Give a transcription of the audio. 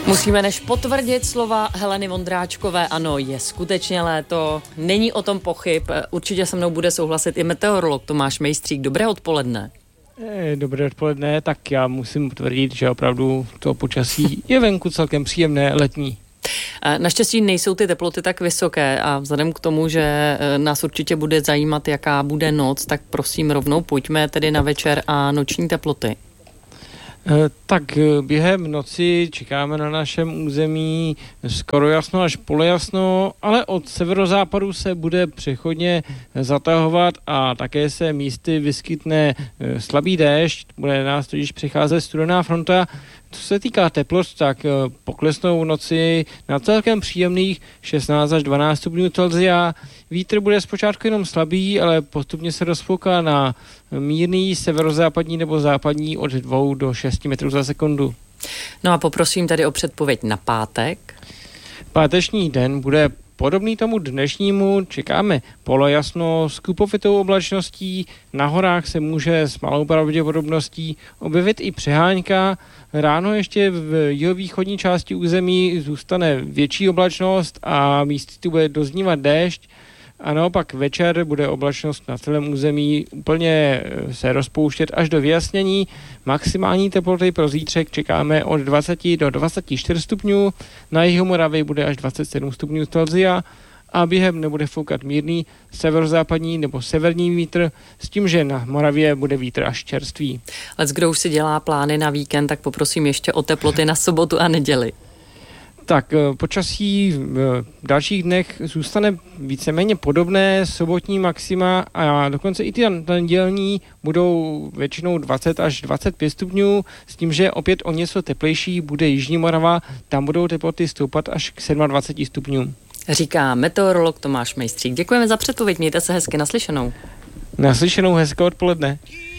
Musíme než potvrdit slova Heleny Vondráčkové, ano, je skutečně léto, není o tom pochyb, určitě se mnou bude souhlasit i meteorolog Tomáš Mejstřík. Dobré odpoledne. Dobré odpoledne, tak já musím potvrdit, že opravdu to počasí je venku celkem příjemné, letní. Naštěstí nejsou ty teploty tak vysoké a vzhledem k tomu, že nás určitě bude zajímat, jaká bude noc, tak prosím rovnou pojďme tedy na večer a noční teploty. Tak během noci čekáme na našem území skoro jasno až polojasno, ale od severozápadu se bude přechodně zatahovat a také se místy vyskytne slabý déšť, bude nás totiž přicházet studená fronta. Co se týká teplot, tak poklesnou v noci na celkem příjemných 16 až 12 stupňů Celsia. Vítr bude zpočátku jenom slabý, ale postupně se rozfouká na mírný severozápadní nebo západní od 2 do 6 metrů za sekundu. No a poprosím tady o předpověď na pátek. Páteční den bude podobný tomu dnešnímu, čekáme polojasno s kupovitou oblačností, na horách se může s malou pravděpodobností objevit i přehánka, ráno ještě v jihovýchodní části území zůstane větší oblačnost a místy tu bude doznívat déšť a naopak večer bude oblačnost na celém území úplně se rozpouštět až do vyjasnění. Maximální teploty pro zítřek čekáme od 20 do 24 stupňů, na jihu Moravy bude až 27 stupňů Celsia a během nebude foukat mírný severozápadní nebo severní vítr, s tím, že na Moravě bude vítr až čerstvý. Kdo už si dělá plány na víkend, tak poprosím ještě o teploty na sobotu a neděli. Tak počasí v dalších dnech zůstane víceméně podobné, sobotní maxima a dokonce i ty nedělní budou většinou 20 až 25 stupňů, s tím, že opět o něco teplejší bude jižní Morava, tam budou teploty stoupat až k 27 stupňům. Říká meteorolog Tomáš Mejstřík. Děkujeme za předpověď, mějte se hezky, naslyšenou. Naslyšenou, hezké odpoledne.